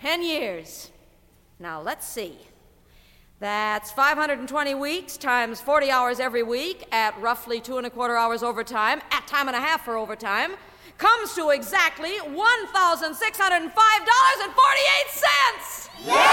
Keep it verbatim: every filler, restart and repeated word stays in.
ten years. Now, let's see. That's five hundred twenty weeks times forty hours every week at roughly two and a quarter hours overtime, at time and a half for overtime, comes to exactly one thousand six hundred five dollars and forty-eight cents.